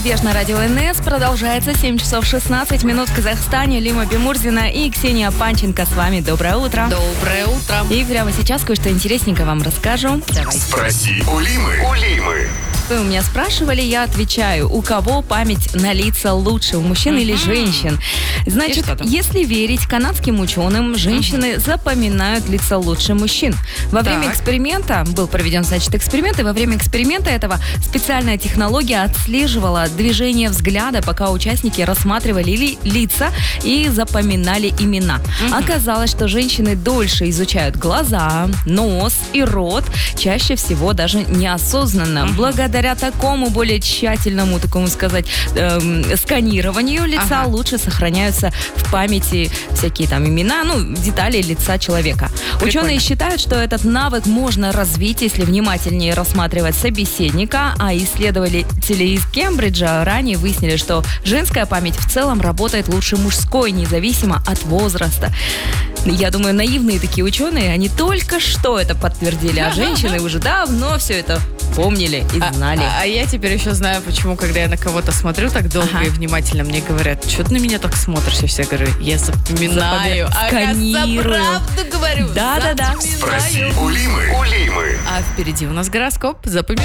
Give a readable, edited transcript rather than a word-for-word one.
Дебеж на радио НС. Продолжается 7 часов 16 минут в Казахстане. Лима Бимурзина и Ксения Панченко с вами. Доброе утро. Доброе утро. И прямо сейчас кое-что интересненькое вам расскажу. Давайте. Спроси у Лимы. Вы у меня спрашивали, я отвечаю. У кого память на лица лучше, у мужчин или женщин? Значит, если верить канадским ученым, женщины запоминают лица лучше мужчин. Во время эксперимента, был проведен, значит, эксперимент, и во время эксперимента этого специальная технология отслеживала движение взгляда, пока участники рассматривали лица и запоминали имена. Оказалось, что женщины дольше изучают глаза, нос и рот, чаще всего даже неосознанно. Благодаря такому более тщательному, такому сказать, сканированию лица лучше сохраняются в памяти всякие там имена, детали лица человека. Прикольно. Ученые считают, что этот навык можно развить, если внимательнее рассматривать собеседника, а исследователи из Кембриджа ранее выяснили, что женская память в целом работает лучше мужской, независимо от возраста. Я думаю, наивные такие ученые, они только что это подтвердили, а женщины уже давно все это помнили и знали. А я теперь еще знаю, почему, когда я на кого-то смотрю так долго и внимательно, мне говорят, что ты на меня так смотришь? Я все говорю, я запоминаю. Сканирую. Правду говорю. Да. Спроси у Лимы. А впереди у нас гороскоп. Запоминай.